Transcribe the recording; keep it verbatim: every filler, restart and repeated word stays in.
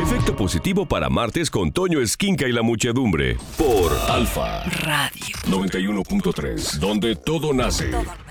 Efecto positivo para martes con Toño Esquinca y la muchedumbre. Por Alfa Radio noventa y uno punto tres, donde todo nace. Todo.